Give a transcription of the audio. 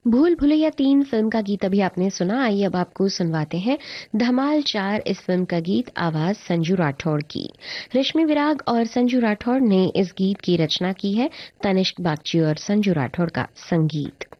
भूल भुलैया 3 फिल्म का गीत अभी आपने सुना। आइए अब आपको सुनवाते हैं धमाल 4 इस फिल्म का गीत, आवाज संजू राठौड़ की। रश्मि विराग और संजू राठौड़ ने इस गीत की रचना की है, तनिष्क बागची और संजू राठौड़ का संगीत।